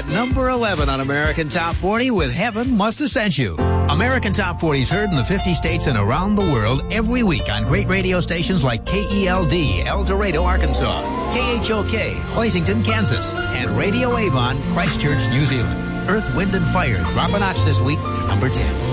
at number 11 on American Top 40 with Heaven Must Have Sent You. American Top 40 is heard in the 50 states and around the world every week on great radio stations like KELD, El Dorado, Arkansas, KHOK, Hoisington, Kansas, and Radio Avon, Christchurch, New Zealand. Earth, Wind, and Fire drop a notch this week to number 10.